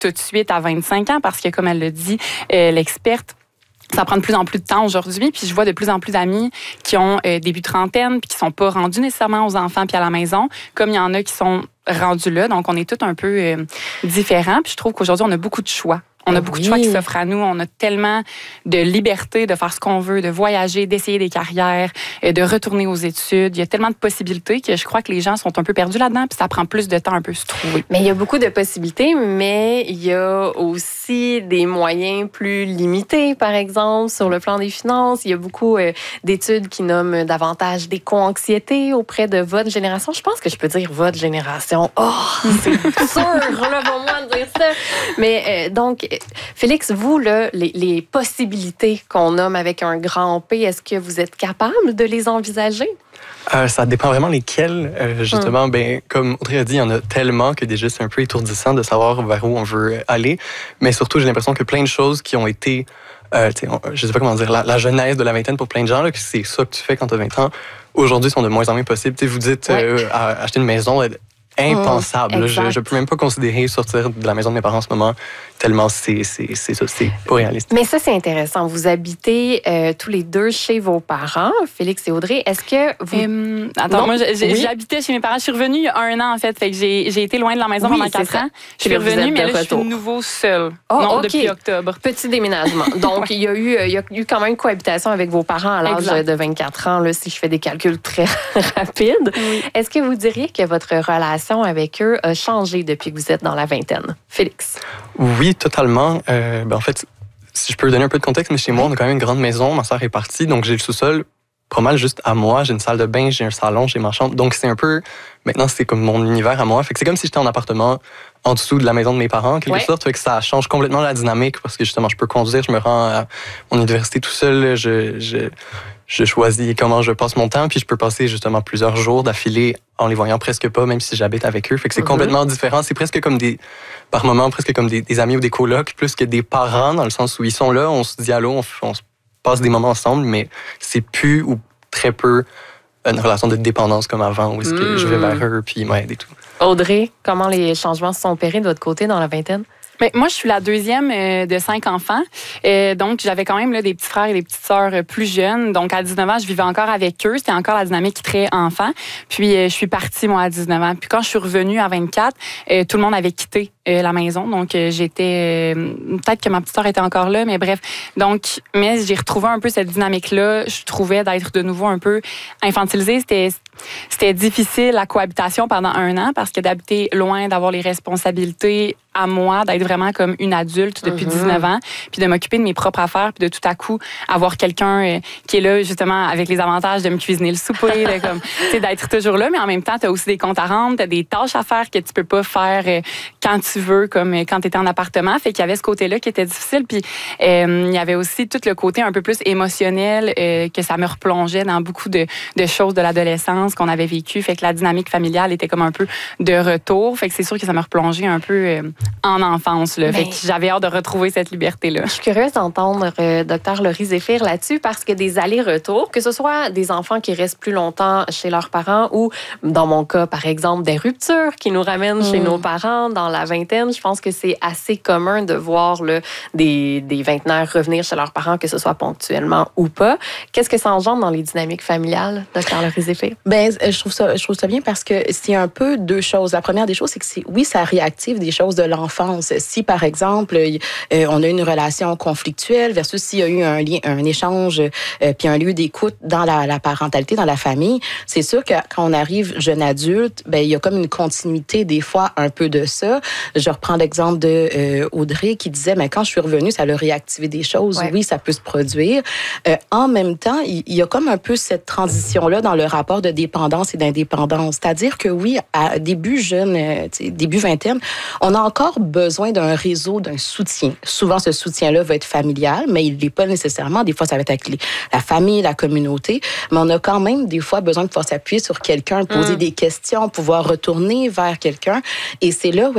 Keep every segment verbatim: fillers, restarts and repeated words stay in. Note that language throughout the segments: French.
tout de suite à vingt-cinq ans parce que, comme elle le dit, euh, l'experte, ça prend de plus en plus de temps aujourd'hui. Puis je vois de plus en plus d'amis qui ont euh, début trentaine puis qui sont pas rendus nécessairement aux enfants puis à la maison, comme il y en a qui sont rendus là. Donc, on est tous un peu euh, différents. Puis je trouve qu'aujourd'hui, on a beaucoup de choix. On a beaucoup oui. de choix qui s'offrent à nous. On a tellement de liberté de faire ce qu'on veut, de voyager, d'essayer des carrières, de retourner aux études. Il y a tellement de possibilités que je crois que les gens sont un peu perdus là-dedans, puis ça prend plus de temps un peu se trouver. Mais il y a beaucoup de possibilités, mais il y a aussi des moyens plus limités, par exemple, sur le plan des finances. Il y a beaucoup euh, d'études qui nomment davantage d'éco-anxiété auprès de votre génération. Je pense que je peux dire votre génération. Oh, c'est sûr, là, pour moi, de dire ça. Mais euh, donc, Félix, vous, là, les, les possibilités qu'on nomme avec un grand P, est-ce que vous êtes capable de les envisager? Euh, ça dépend vraiment lesquels. Euh, justement, hum. ben, comme Audrey a dit, il y en a tellement que déjà c'est un peu étourdissant de savoir vers où on veut aller. Mais surtout, j'ai l'impression que plein de choses qui ont été, euh, on, je sais pas comment dire, la, la jeunesse de la vingtaine pour plein de gens, là, que c'est ça que tu fais quand tu as vingt ans, aujourd'hui sont de moins en moins possibles. T'sais, vous dites ouais. euh, acheter une maison, impensable. Mmh, je ne peux même pas considérer sortir de la maison de mes parents en ce moment, tellement c'est, c'est, c'est ça, c'est pas réaliste. Mais ça, c'est intéressant. Vous habitez euh, tous les deux chez vos parents, Félix et Audrey. Est-ce que vous... Euh, attends, non? moi, j'ai, oui? j'habitais chez mes parents. Je suis revenue il y a un an, en fait. Fait que j'ai, j'ai été loin de la maison oui, pendant quatre ans. Je suis revenue, mais là, je suis de nouveau seule. Oh, non, okay. depuis octobre. Petit déménagement. Donc, il y a eu, il y a eu quand même cohabitation avec vos parents à l'âge exact. de vingt-quatre ans, là, si je fais des calculs très rapides. Oui. Est-ce que vous diriez que votre relation avec eux a changé depuis que vous êtes dans la vingtaine? Félix? Oui, totalement. Euh, ben en fait, si je peux donner un peu de contexte, mais chez moi, on a quand même une grande maison. Ma sœur est partie, donc j'ai le sous-sol pas mal juste à moi. J'ai une salle de bain, j'ai un salon, j'ai ma chambre. Donc c'est un peu... Maintenant, c'est comme mon univers à moi. Fait que c'est comme si j'étais en appartement en dessous de la maison de mes parents, en quelque ouais. sorte. Fait que ça change complètement la dynamique parce que justement, je peux conduire, je me rends à mon université tout seul. Je, je, je choisis comment je passe mon temps, puis je peux passer justement plusieurs jours d'affilée en les voyant presque pas, même si j'habite avec eux. Fait que c'est mm-hmm. complètement différent. C'est presque comme des... Par moments, presque comme des, des amis ou des colocs, plus que des parents, dans le sens où ils sont là, on se dit allô, on, on se passe des moments ensemble, mais c'est plus ou très peu une relation de dépendance comme avant, où est-ce que mmh. je vais vers eux, puis ils m'aident et tout. Audrey, comment les changements se sont opérés de votre côté dans la vingtaine? Bien, moi, je suis la deuxième euh, de cinq enfants. Euh, donc, j'avais quand même là, des petits frères et des petites sœurs euh, plus jeunes. Donc, à dix-neuf ans, je vivais encore avec eux. C'était encore la dynamique très enfant. Puis, euh, je suis partie, moi, à dix-neuf ans. Puis, quand je suis revenue à vingt-quatre, euh, tout le monde avait quitté euh, la maison. Donc, euh, j'étais... Euh, peut-être que ma petite sœur était encore là, mais bref. Donc, mais j'ai retrouvé un peu cette dynamique-là. Je trouvais d'être de nouveau un peu infantilisée. C'était... C'était difficile la cohabitation pendant un an parce que d'habiter loin, d'avoir les responsabilités à moi, d'être vraiment comme une adulte depuis mm-hmm. dix-neuf ans, puis de m'occuper de mes propres affaires, puis de tout à coup avoir quelqu'un euh, qui est là justement avec les avantages de me cuisiner le souper, de, comme, d'être toujours là, mais en même temps, tu as aussi des comptes à rendre, tu as des tâches à faire que tu peux pas faire euh, quand tu veux, comme euh, quand tu étais en appartement. Fait qu'il y avait ce côté-là qui était difficile, puis euh, il y avait aussi tout le côté un peu plus émotionnel euh, que ça me replongeait dans beaucoup de, de choses de l'adolescence qu'on avait vécu, fait que la dynamique familiale était comme un peu de retour, fait que c'est sûr que ça m'a replongé un peu euh, en enfance, là. Fait que j'avais hâte de retrouver cette liberté-là. Je suis curieuse d'entendre euh, Dr Laurie Zéphir là-dessus parce que des allers-retours, que ce soit des enfants qui restent plus longtemps chez leurs parents ou, dans mon cas, par exemple, des ruptures qui nous ramènent mmh. chez nos parents dans la vingtaine, je pense que c'est assez commun de voir là, des, des vingtenaires revenir chez leurs parents, que ce soit ponctuellement ou pas. Qu'est-ce que ça engendre dans les dynamiques familiales, Dr Laurie Zéphir? Ben, je trouve ça, je trouve ça bien parce que c'est un peu deux choses. La première des choses, c'est que c'est, oui, ça réactive des choses de l'enfance. Si, par exemple, euh, on a une relation conflictuelle versus s'il y a eu un lien, un échange, euh, puis un lieu d'écoute dans la, la parentalité, dans la famille, c'est sûr que quand on arrive jeune adulte, ben il y a comme une continuité des fois un peu de ça. Je reprends l'exemple de euh, Audrey qui disait, mais quand je suis revenue, ça a réactivé des choses. Ouais. Oui, ça peut se produire. Euh, en même temps, il, il y a comme un peu cette transition-là dans le rapport de dépendance et d'indépendance. C'est-à-dire que oui, à début jeune, euh, début vingtaine, on a encore besoin d'un réseau, d'un soutien. Souvent, ce soutien-là va être familial, mais il ne l'est pas nécessairement. Des fois, ça va être avec les, la famille, la communauté, mais on a quand même des fois besoin de pouvoir s'appuyer sur quelqu'un, poser mmh. des questions, pouvoir retourner vers quelqu'un. Et c'est là où est-ce que,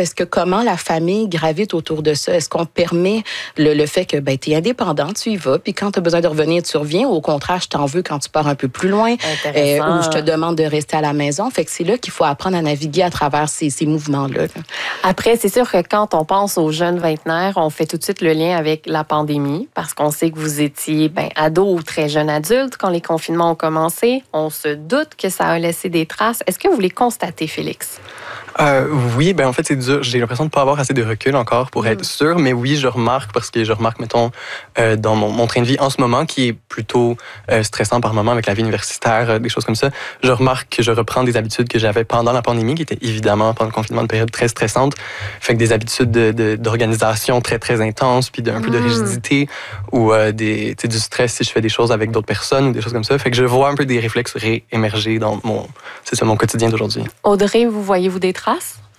comment la famille gravite autour de ça? Est-ce qu'on permet le, le fait que ben, tu es indépendante, tu y vas, puis quand tu as besoin de revenir, tu reviens, ou au contraire, je t'en veux quand tu pars un peu plus loin, euh, ou je te demande de rester à la maison. Fait que c'est là qu'il faut apprendre à naviguer à travers ces, ces mouvements-là. Après, c'est sûr que quand on pense aux jeunes vingtenaires, on fait tout de suite le lien avec la pandémie, parce qu'on sait que vous étiez ben, ado ou très jeune adulte quand les confinements ont commencé. On se doute que ça a laissé des traces. Est-ce que vous les constatez, Félix? Euh, oui, ben en fait, c'est dur. J'ai l'impression de ne pas avoir assez de recul encore pour mm. être sûr, mais oui, je remarque, parce que je remarque, mettons, euh, dans mon, mon train de vie en ce moment, qui est plutôt euh, stressant par moment avec la vie universitaire, euh, des choses comme ça, je remarque que je reprends des habitudes que j'avais pendant la pandémie, qui étaient évidemment, pendant le confinement, une période très stressante. Fait que des habitudes de, de, d'organisation très, très intenses, puis d'un mm. peu de rigidité, ou euh, des, du stress si je fais des choses avec d'autres personnes, ou des choses comme ça. Fait que je vois un peu des réflexes réémerger dans mon, c'est ça, mon quotidien d'aujourd'hui. Audrey, vous voyez-vous des traces?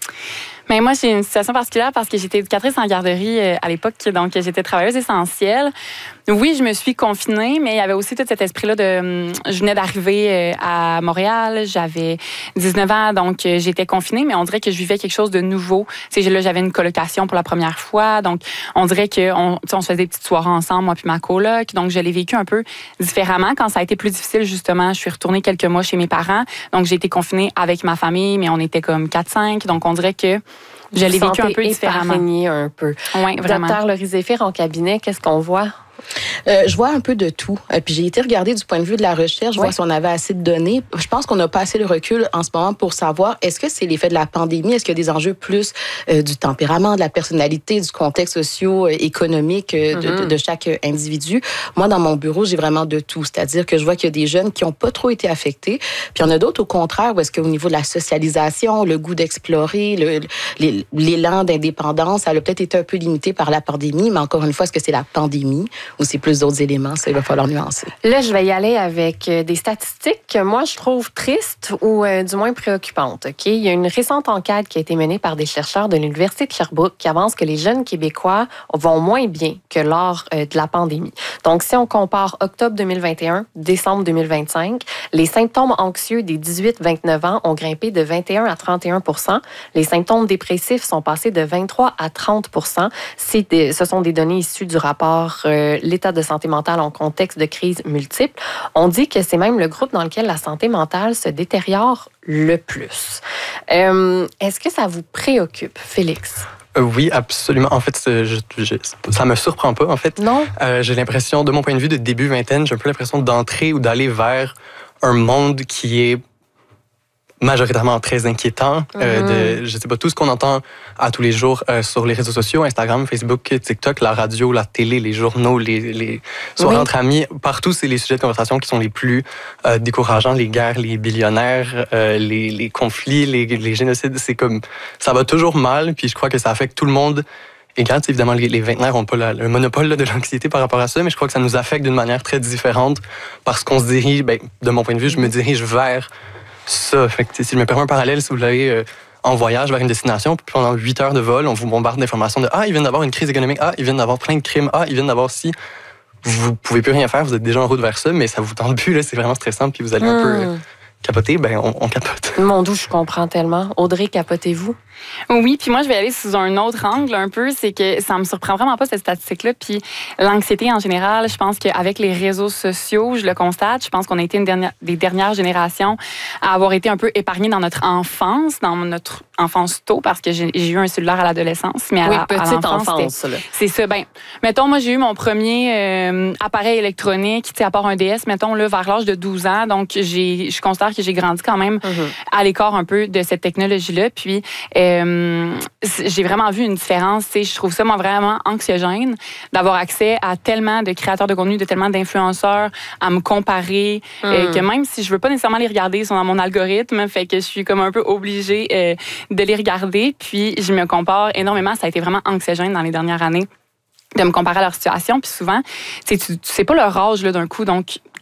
Mais moi, j'ai une situation particulière parce que j'étais éducatrice en garderie à l'époque, donc j'étais travailleuse essentielle. Oui, je me suis confinée, mais il y avait aussi tout cet esprit-là de... Je venais d'arriver à Montréal, j'avais dix-neuf ans, donc j'étais confinée, mais on dirait que je vivais quelque chose de nouveau. Tu sais, là, j'avais une colocation pour la première fois, donc on dirait qu'on on se faisait des petites soirées ensemble, moi puis ma coloc, donc je l'ai vécu un peu différemment. Quand ça a été plus difficile, justement, je suis retournée quelques mois chez mes parents, donc j'ai été confinée avec ma famille, mais on était comme quatre cinq, donc on dirait que je l'ai vécu un peu différemment. un peu. Oui, vraiment. Docteur Laurie Zéphir, en cabinet, qu'est-ce qu'on voit? Euh, je vois un peu de tout. Euh, puis j'ai été regarder du point de vue de la recherche, oui. voir si on avait assez de données. Je pense qu'on n'a pas assez de recul en ce moment pour savoir est-ce que c'est l'effet de la pandémie, est-ce qu'il y a des enjeux plus euh, du tempérament, de la personnalité, du contexte socio-économique euh, mm-hmm. de, de, de chaque individu. Moi, dans mon bureau, j'ai vraiment de tout. C'est-à-dire que je vois qu'il y a des jeunes qui n'ont pas trop été affectés. Puis il y en a d'autres, au contraire, où est-ce qu'au niveau de la socialisation, le goût d'explorer, le, l'élan d'indépendance, ça a peut-être été un peu limité par la pandémie. Mais encore une fois, est-ce que c'est la pandémie ou c'est plus d'autres éléments? Ça, il va falloir nuancer. Là, je vais y aller avec des statistiques que moi, je trouve tristes ou euh, du moins préoccupantes. Okay? Il y a une récente enquête qui a été menée par des chercheurs de l'Université de Sherbrooke qui avance que les jeunes Québécois vont moins bien que lors euh, de la pandémie. Donc, si on compare octobre deux mille vingt et un, décembre deux mille vingt-cinq, les symptômes anxieux des dix-huit à vingt-neuf ans ont grimpé de vingt et un à trente et un pour cent. Les symptômes dépressifs sont passés de vingt-trois à trente pour cent. C'est des, ce sont des données issues du rapport euh, L'état de santé mentale en contexte de crise multiple. On dit que c'est même le groupe dans lequel la santé mentale se détériore le plus. Euh, est-ce que ça vous préoccupe, Félix? Euh, oui, absolument. En fait, je, je, ça me surprend pas, en fait. Non? Euh, j'ai l'impression, de mon point de vue de début vingtaine, j'ai un peu l'impression d'entrer ou d'aller vers un monde qui est majoritairement très inquiétant. Mm-hmm. Euh, de, je sais pas, tout ce qu'on entend à tous les jours euh, sur les réseaux sociaux, Instagram, Facebook, TikTok, la radio, la télé, les journaux, les, les soirées oui. entre amis, partout, c'est les sujets de conversation qui sont les plus euh, décourageants, les guerres, les billionnaires, euh, les, les conflits, les, les génocides. C'est comme, ça va toujours mal, puis je crois que ça affecte tout le monde. Et quand, évidemment, les, les vingtenaires n'ont pas la, le monopole là, de l'anxiété par rapport à ça, mais je crois que ça nous affecte d'une manière très différente parce qu'on se dirige, ben, de mon point de vue, je me dirige vers ça. Fait que, si je me permets un parallèle, si vous l'avez euh, en voyage vers une destination, puis pendant huit heures de vol, on vous bombarde d'informations de « Ah, ils viennent d'avoir une crise économique. Ah, ils viennent d'avoir plein de crimes. Ah, ils viennent d'avoir ci. » Vous pouvez plus rien faire, vous êtes déjà en route vers ça, mais ça vous tente plus, là, c'est vraiment stressant, puis vous allez un mmh. peu euh, capoter, ben on, on capote. Mon doux, je comprends tellement. Audrey, capotez-vous? Oui, puis moi, je vais aller sous un autre angle un peu, c'est que ça me surprend vraiment pas, cette statistique-là. Puis l'anxiété en général, je pense qu'avec les réseaux sociaux, je le constate, je pense qu'on a été une dernière, des dernières générations à avoir été un peu épargnées dans notre enfance, dans notre enfance tôt, parce que j'ai, j'ai eu un cellulaire à l'adolescence, mais à, oui, la, petite à l'enfance, enfance, là. C'est ça. Ben, mettons, moi, j'ai eu mon premier euh, appareil électronique, tu sais, à part un D S, mettons, là, vers l'âge de douze ans. Donc, j'ai, je considère que j'ai grandi quand même mm-hmm. à l'écart un peu de cette technologie-là. Puis, euh, j'ai vraiment vu une différence. Tu sais, je trouve ça, moi, vraiment anxiogène d'avoir accès à tellement de créateurs de contenu, de tellement d'influenceurs, à me comparer, mm. euh, que même si je veux pas nécessairement les regarder, ils sont dans mon algorithme, fait que je suis comme un peu obligée euh, de les regarder. Puis, je me compare énormément. Ça a été vraiment anxiogène dans les dernières années de me comparer à leur situation. Puis souvent, tu sais, tu sais pas leur âge là, d'un coup. Donc,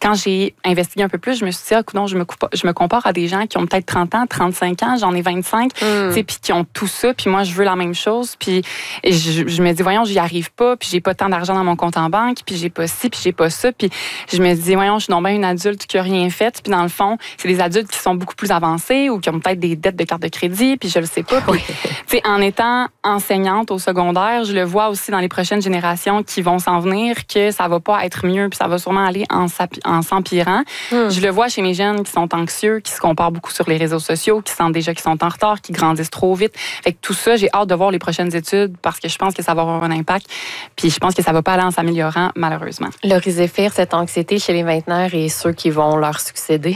quand j'ai investigué un peu plus, je me suis dit, ah, coudonc, je me, coupe, je me compare à des gens qui ont peut-être trente ans, trente-cinq ans, j'en ai vingt-cinq, mm. tu sais, puis qui ont tout ça, puis moi, je veux la même chose, puis je, je me dis, voyons, j'y arrive pas, puis j'ai pas tant d'argent dans mon compte en banque, puis j'ai pas ci, puis j'ai pas ça, puis je me dis, voyons, je suis donc bien une adulte qui a rien fait, puis dans le fond, c'est des adultes qui sont beaucoup plus avancés ou qui ont peut-être des dettes de carte de crédit, puis je le sais pas. Puis, tu sais, en étant enseignante au secondaire, je le vois aussi dans les prochaines générations qui vont s'en venir que ça va pas être mieux, puis ça va sûrement aller en, en s'empirant. Mm. Je le vois chez mes jeunes qui sont anxieux, qui se comparent beaucoup sur les réseaux sociaux, qui sentent déjà qu'ils sont en retard, qui grandissent trop vite. Fait que tout ça, j'ai hâte de voir les prochaines études parce que je pense que ça va avoir un impact. Puis je pense que ça va pas aller en s'améliorant, malheureusement. Le Rizéphire, cette anxiété chez les vingtenaires et ceux qui vont leur succéder?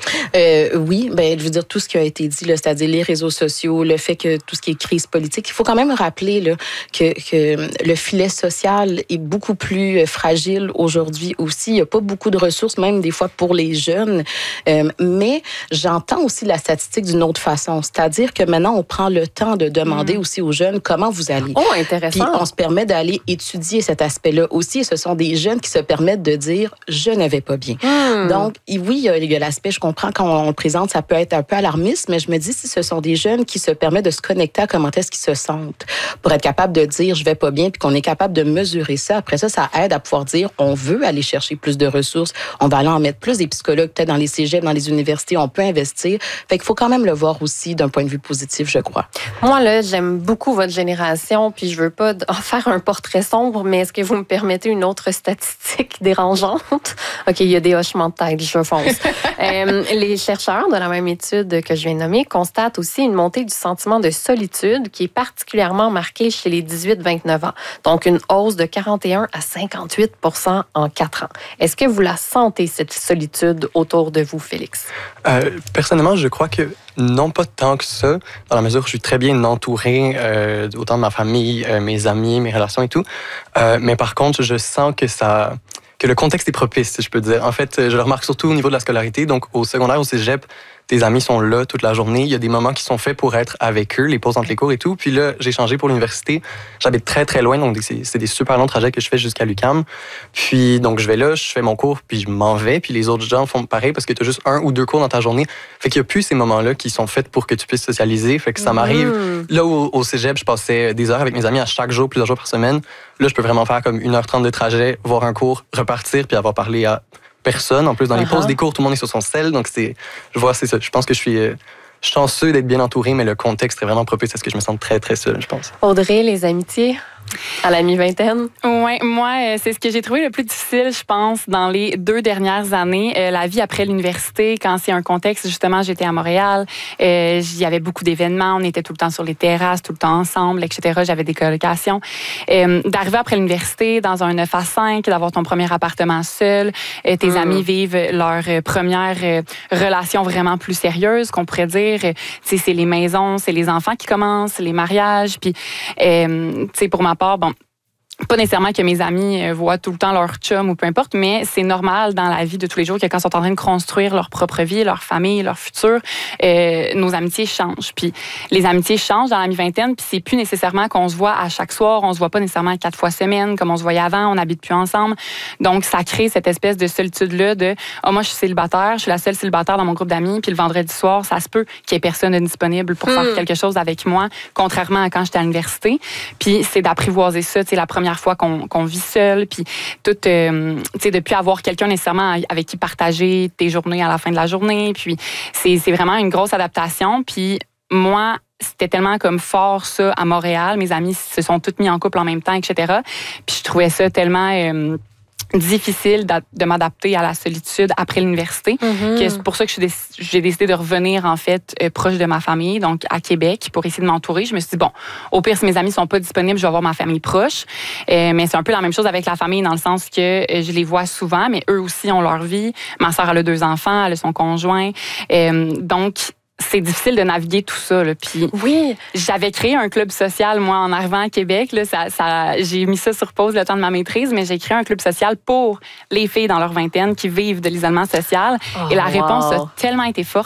Euh, oui, ben, je veux dire, tout ce qui a été dit, là, c'est-à-dire les réseaux sociaux, le fait que tout ce qui est crise politique, il faut quand même rappeler là, que, que le filet social est beaucoup plus fragile aujourd'hui aussi. Il n'y a pas beaucoup de ressources, même des fois pour les jeunes. Euh, mais j'entends aussi la statistique d'une autre façon, c'est-à-dire que maintenant, on prend le temps de demander mmh. aussi aux jeunes comment vous allez. Oh, intéressant. Puis on se permet d'aller étudier cet aspect-là aussi. Ce sont des jeunes qui se permettent de dire « je ne vais pas bien mmh. ». Donc, oui, il y a l'aspect, je comprends quand on le présente, ça peut être un peu alarmiste, mais je me dis si ce sont des jeunes qui se permettent de se connecter à comment est-ce qu'ils se sentent pour être capable de dire je vais pas bien, puis qu'on est capable de mesurer ça. Après ça, ça aide à pouvoir dire on veut aller chercher plus de ressources, on va aller en mettre plus des psychologues peut-être dans les cégeps, dans les universités, on peut investir. Fait qu'il faut quand même le voir aussi d'un point de vue positif, je crois. Moi là, j'aime beaucoup votre génération, puis je veux pas en faire un portrait sombre, mais est-ce que vous me permettez une autre statistique dérangeante? OK, il y a des hochements de tête, je fonce. euh, les chercheurs de la même étude que je viens de nommer constatent aussi une montée du sentiment de solitude qui est particulièrement marquée chez les dix-huit vingt-neuf ans. Donc, une hausse de quarante et un à cinquante-huit pour cent en quatre ans. Est-ce que vous la sentez, cette solitude, autour de vous, Félix? Euh, personnellement, je crois que non, pas tant que ça, dans la mesure où je suis très bien entouré, euh, autant de ma famille, euh, mes amis, mes relations et tout. Euh, mais par contre, je sens que ça... que le contexte est propice, si je peux dire. En fait, je le remarque surtout au niveau de la scolarité. Donc, au secondaire, au cégep, tes amis sont là toute la journée. Il y a des moments qui sont faits pour être avec eux, les pauses entre les cours et tout. Puis là, j'ai changé pour l'université. J'habite très, très loin, donc c'est, c'est des super longs trajets que je fais jusqu'à l'U Q A M. Puis, donc, je vais là, je fais mon cours, puis je m'en vais. Puis les autres gens font pareil parce que tu as juste un ou deux cours dans ta journée. Fait qu'il n'y a plus ces moments-là qui sont faits pour que tu puisses socialiser. Fait que ça m'arrive. Mmh. Là, au, au cégep, je passais des heures avec mes amis à chaque jour, plusieurs jours par semaine. Là, je peux vraiment faire comme une heure trente de trajet, voir un cours, repartir, puis avoir parlé à personne. En plus, dans les uh-huh. pauses des cours, tout le monde est sur son sel. Donc, c'est, je vois, c'est ça. Je pense que je suis euh, chanceux d'être bien entouré, mais le contexte est vraiment propice à ce que je me sente très, très seul, je pense. Audrey, les amitiés à la mi-vingtaine? Oui, moi, c'est ce que j'ai trouvé le plus difficile, je pense, dans les deux dernières années. Euh, la vie après l'université, quand c'est un contexte, justement, j'étais à Montréal, euh, il y avait beaucoup d'événements, on était tout le temps sur les terrasses, tout le temps ensemble, et cetera. J'avais des colocations. Euh, d'arriver après l'université dans un neuf à cinq, d'avoir ton premier appartement seul, euh, tes mmh. amis vivent leur première euh, relation vraiment plus sérieuse, qu'on pourrait dire. Euh, c'est les maisons, c'est les enfants qui commencent, les mariages, puis, euh, tu sais, pour ma part, bon, pas nécessairement que mes amis voient tout le temps leur chum ou peu importe, mais c'est normal dans la vie de tous les jours que quand ils sont en train de construire leur propre vie, leur famille, leur futur, euh, nos amitiés changent. Puis les amitiés changent dans la mi-vingtaine, puis c'est plus nécessairement qu'on se voit à chaque soir, on se voit pas nécessairement quatre fois semaine comme on se voyait avant, on n'habite plus ensemble. Donc ça crée cette espèce de solitude-là de « oh, moi je suis célibataire, je suis la seule célibataire dans mon groupe d'amis, puis le vendredi soir, ça se peut qu'il y ait personne de disponible pour mmh. faire quelque chose avec moi, contrairement à quand j'étais à l'université. » Puis c'est d'apprivoiser ça, tu sais, la première fois qu'on, qu'on vit seul, puis tout, euh, tu sais, de plus avoir quelqu'un nécessairement avec qui partager tes journées à la fin de la journée. Puis c'est, c'est vraiment une grosse adaptation. Puis moi, c'était tellement comme fort ça à Montréal. Mes amis se sont tous mis en couple en même temps, et cetera. Puis je trouvais ça tellement... Euh, difficile de m'adapter à la solitude après l'université. Mm-hmm. Que c'est pour ça que j'ai décidé de revenir, en fait, euh, proche de ma famille, donc à Québec, pour essayer de m'entourer. Je me suis dit, bon, au pire, si mes amis sont pas disponibles, je vais avoir ma famille proche. Euh, mais c'est un peu la même chose avec la famille, dans le sens que euh, je les vois souvent, mais eux aussi ont leur vie. Ma sœur, elle a deux enfants, elle a son conjoint. Euh, donc, c'est difficile de naviguer tout ça. Là. Puis, oui, j'avais créé un club social, moi, en arrivant à Québec. Là, ça, ça, j'ai mis ça sur pause le temps de ma maîtrise, mais j'ai créé un club social pour les filles dans leur vingtaine qui vivent de l'isolement social. Oh, et la réponse wow. a tellement été forte.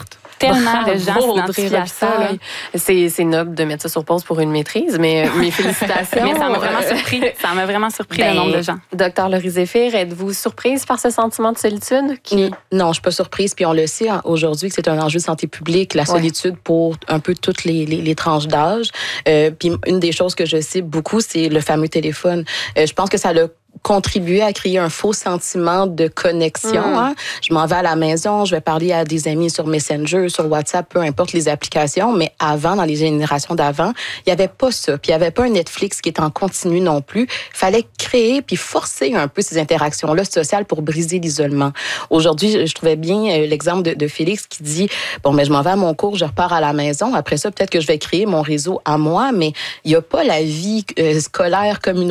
tellement Bravo, de gens s'identifient à ça. Là. C'est, c'est noble de mettre ça sur pause pour une maîtrise, mais mes félicitations. Mais ça m'a vraiment surpris. Ça m'a vraiment surpris ben, le nombre de gens. Docteur Laurie Zéphir, êtes-vous surprise par ce sentiment de solitude? Qui... Non, je suis pas surprise. Puis on le sait aujourd'hui que c'est un enjeu de santé publique, la solitude ouais. pour un peu toutes les, les, les tranches d'âge. Euh, puis une des choses que je sais beaucoup, c'est le fameux téléphone. Euh, je pense que ça l'a contribuer à créer un faux sentiment de connexion. Mmh. Hein? Je m'en vais à la maison, je vais parler à des amis sur Messenger, sur WhatsApp, peu importe les applications, mais avant, dans les générations d'avant, il n'y avait pas ça. Puis il n'y avait pas un Netflix qui est en continu non plus. Il fallait créer puis forcer un peu ces interactions-là sociales pour briser l'isolement. Aujourd'hui, je trouvais bien l'exemple de, de Félix qui dit, bon, mais je m'en vais à mon cours, je repars à la maison. Après ça, peut-être que je vais créer mon réseau à moi, mais il n'y a pas la vie euh, scolaire communautaire